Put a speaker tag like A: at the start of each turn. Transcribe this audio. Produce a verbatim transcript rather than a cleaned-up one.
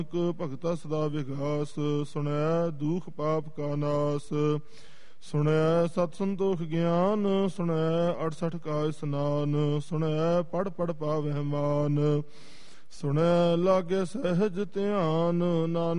A: ਭਗਤਾ ਸਦਾ ਵਿਗਾਸ, ਸੁਣਿਆ ਦੁਖ ਪਾਪ ਕਾ ਨਾਸ। ਸੁਣਿਆ ਸਤ ਸੰਤੋਖ ਗਿਆਨ, ਸੁਣਿਆ ਅੜਸਠ ਕਾ ਇਸਨਾਨ। ਸੁਣਿਆ ਪੜ ਪੜ ਪਾਵਹਿ ਮਾਨ, ਸੁਣਿਆ ਲਾਗੇ ਸਹਿਜ ਧਿਆਨ। ਨਾਨਕ